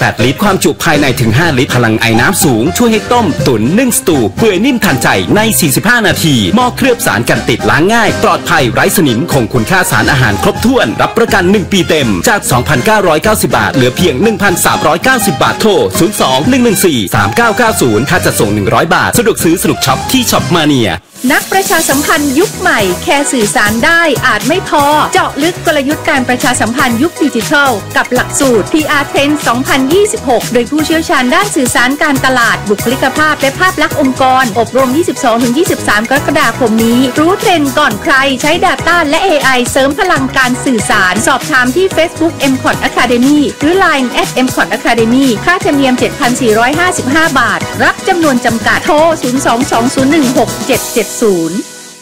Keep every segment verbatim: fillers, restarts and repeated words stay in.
แปดลิตรความจุภายในถึงห้าลิตรพลังไอน้ำสูงช่วยให้ต้มตุ๋นนึ่งสตูเปื่อยนิ่มทันใจในสี่สิบห้านาทีหม้อเคลือบสารกันติดล้างง่ายปลอดภัยไร้สนิมคงคุณค่าสารอาหารครบถ้วนรับประกันหนึ่งปีเต็มจาก สองพันเก้าร้อยเก้าสิบ บาทเหลือเพียง หนึ่งพันสามร้อยเก้าสิบ บาทโทรศูนย์ สอง หนึ่ง หนึ่ง สี่ สาม เก้า เก้า ศูนย์ค่าจัดส่งหนึ่งร้อยบาทสะดวกซื้อสนุกช็อปที่ช็อปมาเนียนักประชาสัมพันธ์ยุคใหม่แค่สื่อสารได้อาจไม่พอเจาะลึกกลยุทธ์การประชาสัมพันธ์ยุคดิจิทัลกับหลักสูตร พี อาร์ Trend สองพันยี่สิบหก โดยผู้เชี่ยวชาญด้านสื่อสารการตลาดบุคลิกภาพและภาพลักษณ์องค์กรอบรม ยี่สิบสองถึงยี่สิบสาม กรกฎาคมนี้รู้เทรนด์ก่อนใครใช้ Data และ เอ ไอ เสริมพลังการสื่อสารสอบถามที่ Facebook เอ็ม คอท Academy หรือ ไลน์ แอท เอ็ม คอท Academy ค่าธรรมเนียม เจ็ดพันสี่ร้อยห้าสิบห้า บาทรับจำนวนจำกัดโทรศูนย์ สอง สอง ศูนย์ หนึ่ง หก เจ็ด เจ็ด ศูนย์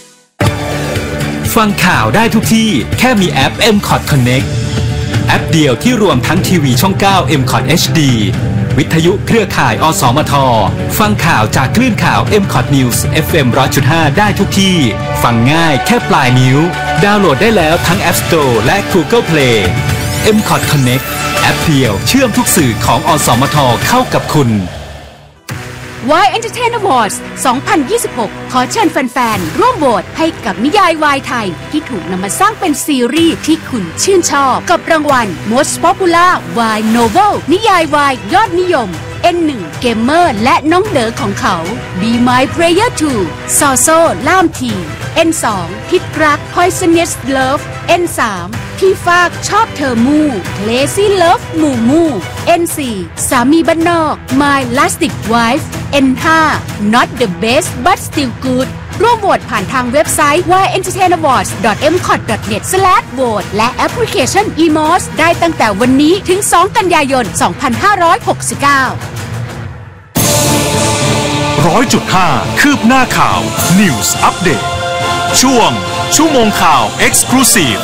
ฟังข่าวได้ทุกที่แค่มีแอป เอ็ม คอท Connect แอปเดียวที่รวมทั้งทีวีช่อง เก้า เอ็ม คอท เอช ดี วิทยุเครือข่ายอสมทฟังข่าวจากคลื่นข่าว เอ็ม คอท News เอฟ เอ็ม หนึ่งร้อยจุดห้า ได้ทุกที่ฟังง่ายแค่ปลายนิ้วดาวน์โหลดได้แล้วทั้ง App Store และ Google Play เอ็ม คอท Connect แอปเดียวเชื่อมทุกสื่อของอสมทเข้ากับคุณวาย Entertain Awards สองพันยี่สิบหก ขอเชิญแฟนๆร่วมโหวตให้กับนิยายวายไทยที่ถูกนำมาสร้างเป็นซีรีส์ที่คุณชื่นชอบกับรางวัล Most Popular Y Novel นิยายวายยอดนิยม เอ็น หนึ่ง เกมเมอร์และน้องเด๋อของเขา Be My Player ทู ซอโซ่ล่ามที เอ็น สอง พิษรัก Poisonous Love เอ็น สาม พี่ฟากชอบเธอมู่ Lazy Love มู่มู่ เอ็น สี่ สามีบ้านนอก My Lastic Wife เอ็น ห้า Not the best but still good ร่วมโหวตผ่านทางเว็บไซต์ วาย เอ็นเตอร์เทน อวอร์ดส์ ดอท เอ็ม คอท ดอท เน็ต สแลช โหวต และแอปพลิเคชัน อี มอส ได้ตั้งแต่วันนี้ถึง สอง กันยายน สองพันห้าร้อยหกสิบเก้าร้อยจุดห้า คืบหน้าข่าว News Update ช่วงชั่วโมงข่าว Exclusive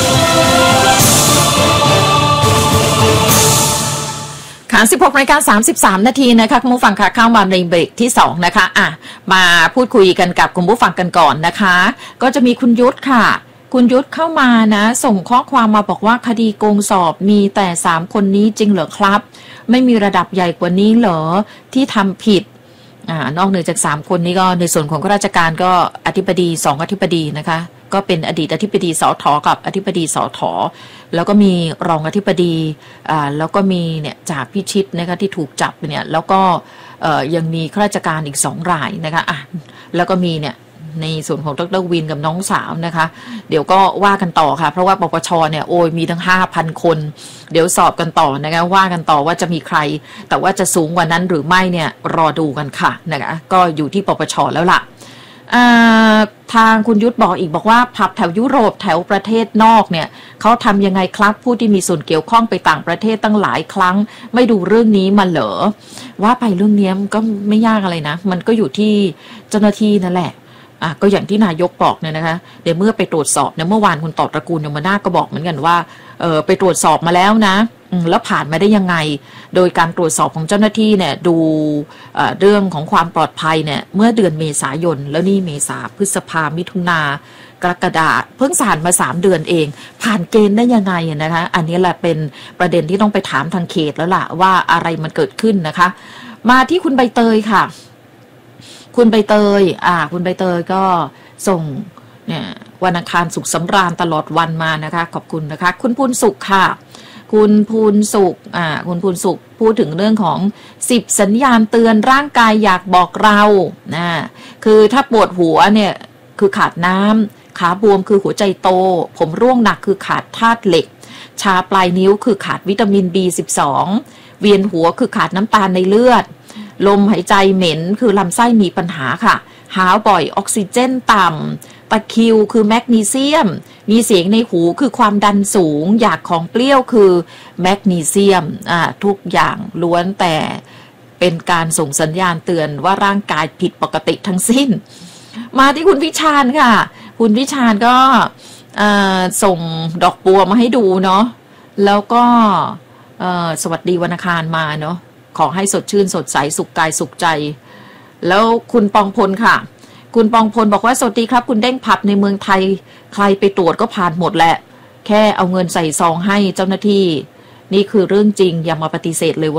ค่ะ สิบหกนาฬิกาสามสิบสาม นาทีนะคะคุณผู้ฟังค่ะเข้ามาในเบรกที่สองนะคะอ่ะมาพูดคุยกันกับคุณผู้ฟังกันก่อนนะคะก็จะมีคุณยุทธค่ะคุณยุทธเข้ามานะส่งข้อความมาบอกว่าคดีโกงสอบมีแต่สามคนนี้จริงเหรอครับไม่มีระดับใหญ่กว่านี้เหรอที่ทำผิดอ่านอกเหนือจากสามคนนี้ก็ในส่วนของข้าราชการก็อธิบดีสองอธิบดีนะคะก็เป็นอดีตอธิบดีสทกับอธิบดีสทแล้วก็มีรองอธิบดีอ่าแล้วก็มีเนี่ยจากพิชิตนะคะที่ถูกจับเนี่ยแล้วก็เอ่อยังมีข้าราชการอีกสองรายนะคะอ่ะแล้วก็มีเนี่ยในส่วนของดร.วินกับน้องสาวนะคะเดี๋ยวก็ว่ากันต่อค่ะเพราะว่าปปชเนี่ยโอ้ยมีทั้ง ห้าพัน คนเดี๋ยวสอบกันต่อนะคะว่ากันต่อว่าจะมีใครแต่ว่าจะสูงกว่านั้นหรือไม่เนี่ยรอดูกันค่ะนะคะก็อยู่ที่ปปชแล้วล่ะทางคุณยุทธบอกอีกบอกว่าผับแถวยุโรปแถวประเทศนอกเนี่ยเขาทำยังไงครับผู้ที่มีส่วนเกี่ยวข้องไปต่างประเทศตั้งหลายครั้งไม่ดูเรื่องนี้มาเหรอว่าไปเรื่องนี้มันก็ไม่ยากอะไรนะมันก็อยู่ที่เจ้าหน้าที่นั่นแหละอ่ะก็อย่างที่นายกบอกเนี่ยนะคะเดี๋ยวเมื่อไปตรวจสอบเนี่ยเมื่อวานคุณต่อตระกูลยมนาถก็บอกเหมือนกันว่าเออไปตรวจสอบมาแล้วนะแล้วผ่านมาได้ยังไงโดยการตรวจสอบของเจ้าหน้าที่เนี่ยดูเรื่องของความปลอดภัยเนี่ยเมื่อเดือนเมษายนแล้วนี่เมษาพฤษภามิถุนากรกฎาเพิ่งผ่านมาสามเดือนเองผ่านเกณฑ์ได้ยังไงนะคะอันนี้แหละเป็นประเด็นที่ต้องไปถามทางเขตแล้วล่ะว่าอะไรมันเกิดขึ้นนะคะมาที่คุณใบเตยค่ะคุณใบเตยอ่าคุณใบเตยก็ส่งเนี่ยวันอังคารสุขสำราญตลอดวันมานะคะขอบคุณนะคะคุณพูนสุขค่ะคุณพูนสุขอ่าคุณพูนสุขพูดถึงเรื่องของสิบสัญญาณเตือนร่างกายอยากบอกเรานะคือถ้าปวดหัวเนี่ยคือขาดน้ำขาบวมคือหัวใจโตผมร่วงหนักคือขาดธาตุเหล็กชาปลายนิ้วคือขาดวิตามิน บี สิบสอง เวียนหัวคือขาดน้ำตาลในเลือดลมหายใจเหม็นคือลำไส้มีปัญหาค่ะหาวบ่อยออกซิเจนต่ำตะคริวคือแมกนีเซียมมีเสียงในหูคือความดันสูงอยากของเปรี้ยวคือแมกนีเซียมอ่าทุกอย่างล้วนแต่เป็นการส่งสัญญาณเตือนว่าร่างกายผิดปกติทั้งสิ้นมาที่คุณวิชาญค่ะคุณวิชาญก็ส่งดอกบัวมาให้ดูเนาะแล้วก็สวัสดีวันอังคารมาเนาะขอให้สดชื่นสดใสสุขกายสุขใจแล้วคุณปองพลค่ะคุณปองพลบอกว่าสวัสดีครับคุณเด้งผับในเมืองไทยใครไปตรวจก็ผ่านหมดแหละแค่เอาเงินใส่ซองให้เจ้าหน้าที่นี่คือเรื่องจริงอย่ามาปฏิเสธเลยว่า